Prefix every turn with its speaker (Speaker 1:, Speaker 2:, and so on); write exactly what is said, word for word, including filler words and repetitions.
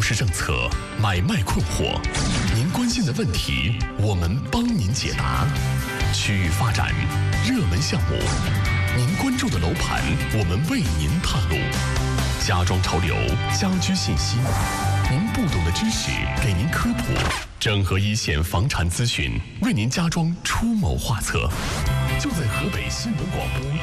Speaker 1: 市政策，买卖困惑，您关心的问题，我们帮您解答。区域发展，热门项目，您关注的楼盘，我们为您探路。家装潮流，家居信息，您不懂的知识给您科普，整合一线房产资讯，为您家装出谋划策。就在河北新闻广播